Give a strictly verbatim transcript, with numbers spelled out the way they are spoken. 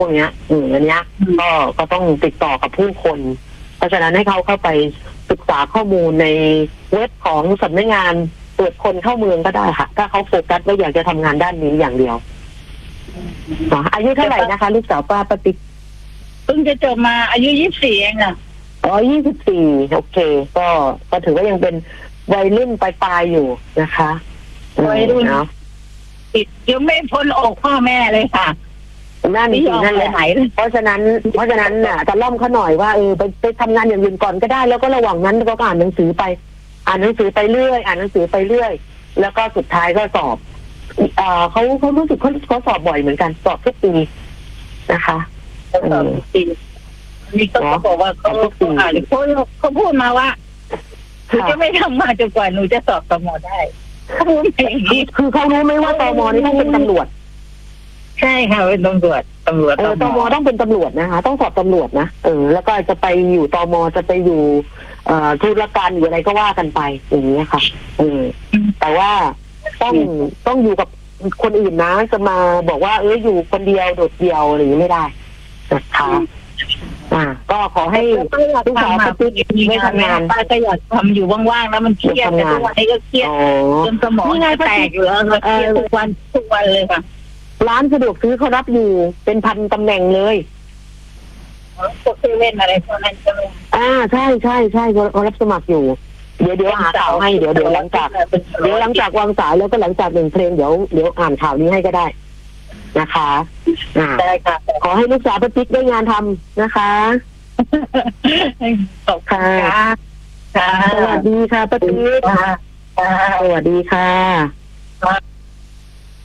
วกเนี้ยอืมอันเนี้ยก็ก็ต้องติดต่อกับผู้คนเพราะฉะนั้นให้เขาเข้าไปศึกษาข้อมูลในเว็บของสำนักงานตรวจคนเข้าเมืองก็ได้ค่ะถ้าเขาโฟกัสว่าอยากจะทำงานด้านนี้อย่างเดียวอายุเท่าไหร่นะคะลูกสาวป้าปฏิเพิ่งจะจบมาอายุยี่สิบสี่เองอ่ะอ๋อยี่สิบสี่โอเคก็ก็ถือว่ายังเป็นวัยรุ่นปลายๆอยู่นะคะวัยรุ่นเนาะติดยังไม่พ้นอกพ่อแม่เลยค่ะนั่นนี่นั่นเลยเพราะฉะนั้นเพราะฉะนั้นน่ะจะล่อมเขาหน่อยว่าเออไปไปทำงานอย่างอื่นก่อนก็ได้แล้วก็ระหว่างนั้นก็อ่านหนังสือไปอ่านหนังสือไปเรื่อยอ่านหนังสือไปเรื่อยแล้วก็สุดท้ายก็สอบอ่าเขาเขารู้สึกเขาเขาสอบบ่อยเหมือนกันสอบทุกปีนะคะสอบทุกปีนี่ก็บอกว่าเขาอ่านเขาเขาพูดมาว่าหนูจะไม่ทำงานจนกว่าหนูจะสอบตม.ได้เขาพูดอย่างนี้คือเขารู้ไหมว่าตม.นี่ต้องเป็นตำรวจใช่ค่ะเป็นตำรวจตำรวจเออตม.ต้องเป็นตำรวจนะคะต้องสอบตำรวจนะเออแล้วก็จะไปอยู่ตม.จะไปอยู่เอ่อธุรการอยู่อะไรก็ว่ากันไปอย่างนี้ค่ะเออแต่ว่าต้องต้องอยู่กับคนอื่นนะจะมาบอกว่าเอออยู่คนเดียวโดดเดี่ยวอะไรอย่างนี้ไม่ได้นะคะอ่าก็ขอให้ลูกสาวไปติดไม่ทำงานป้าก็อยากทำอยู่ว่างๆแล้วมันเครียดแต่ทุกวันนี้ก็เครียดจนสมองแตกอยู่แล้วเครียดทุกวันทุกวันเลยค่ะร้านสะดวกซื้อเขารับอยู่เป็นพันตำแหน่งเลยพวกเซเว่นอะไรพวกนั้นใช่ไหมอ่าใช่ใช่ใช่เขารับสมัครอยู่เดี๋ยวเดี๋ยวหาข่าวให้เดี๋ยวเดี๋ยวหลังจากเดี๋ยวหลังจากวางสายแล้วก็หลังจากหนึ่งเพลงเดี๋ยวเดี๋ยวอ่านข่าวนี้ให้ก็ได้นะคะอ่าได้ค่ะขอให้ลูกสาวป้าติ๊กได้งานทำนะคะขอบคุณค่ะสวัสดีค่ะป้าติ๊กสวัสดีค่ะ